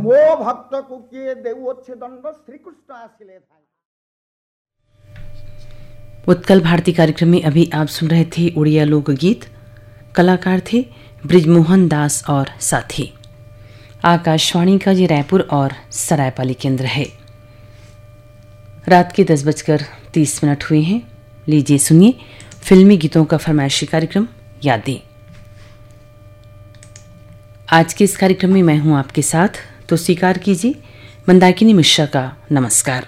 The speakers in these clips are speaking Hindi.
মো ভক্ত কুকিয়ে দেউছে দণ্ড শ্রীকৃষ্ণ আসিলে থাই। उत्कल भारती कार्यक्रम में अभी आप सुन रहे थे उड़िया लोकगीत। कलाकार थे ब्रिजमोहन दास और साथी। आकाशवाणी का ये रायपुर और सरायपाली केंद्र है। रात के 10:30 हुए हैं। लीजिए सुनिए फिल्मी गीतों का फरमाइशी कार्यक्रम यादें। आज के इस कार्यक्रम में मैं हूं आपके साथ, तो स्वीकार कीजिए मंदाकिनी मिश्रा का नमस्कार।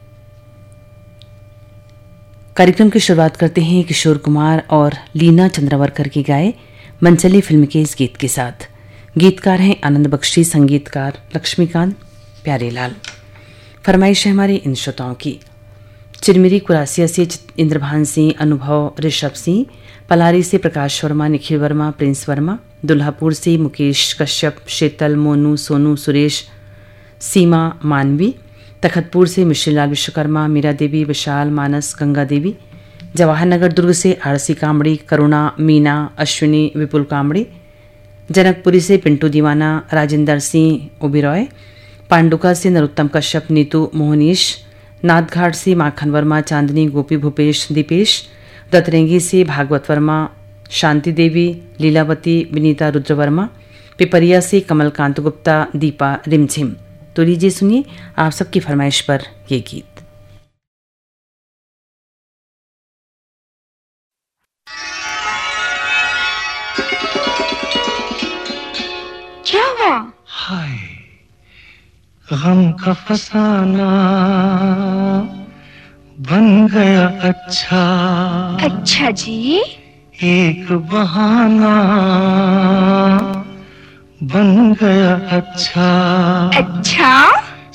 कार्यक्रम की शुरुआत करते हैं किशोर कुमार और लीना चंद्रावरकर के गाए मनचली फिल्म के इस गीत के साथ। गीतकार हैं आनंद बख्शी, संगीतकार लक्ष्मीकांत प्यारेलाल। फरमाइश है हमारे इन श्रोताओं की। चिरमिरी कुरासिया से इंद्रभान सिंह, अनुभव, ऋषभ सिंह, पलारी से प्रकाश वर्मा, निखिल वर्मा, प्रिंस वर्मा, दुल्हापुर से मुकेश कश्यप, शीतल, मोनू, सोनू, सुरेश, सीमा, मानवी, तखतपुर से मिश्रीलाल विश्वकर्मा, मीरा देवी, विशाल, मानस, गंगा देवी, जवाहरनगर दुर्ग से आरसी कामड़ी, करुणा, मीना, अश्विनी, विपुल कामड़ी, जनकपुरी से पिंटू दीवाना, राजेंद्र सिंह ओबिरॉय, पांडुका से नरोत्तम कश्यप, नीतू, मोहनीश, नाथघाट से माखन वर्मा, चांदनी, गोपी, भूपेश, दीपेश, दतरेंगी से भागवत वर्मा, शांति देवी, लीलावती, विनीता रुद्रवर्मा, पिपरिया से कमलकांत गुप्ता, दीपा, रिमझिम। तो लीजिए सुनिए आप सबकी फरमाइश पर ये गीत। क्या हुआ? हाय गम का फसाना बन गया अच्छा। अच्छा जी। एक बहाना बन गया अच्छा। अच्छा